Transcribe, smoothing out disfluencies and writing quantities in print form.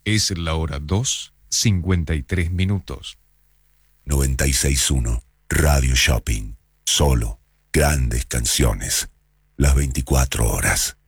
Es la hora 2:53. 96.1 Radio Shopping. Solo grandes canciones. Las 24 horas.